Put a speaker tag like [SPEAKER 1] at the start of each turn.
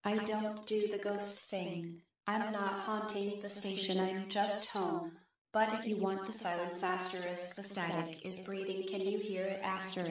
[SPEAKER 1] I don't do the ghost thing. I'm not haunting the station, I'm just home. But if you want the silence asterisk, the static is breathing. Can you hear it asterisk?